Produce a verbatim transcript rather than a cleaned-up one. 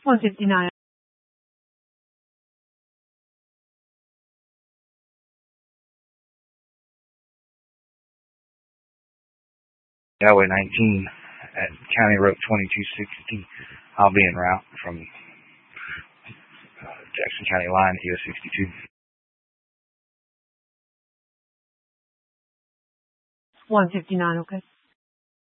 one fifty-nine. Highway nineteen at County Road twenty-two sixty. I'll be en route from uh, Jackson County line at U S sixty-two. one fifty-nine, okay.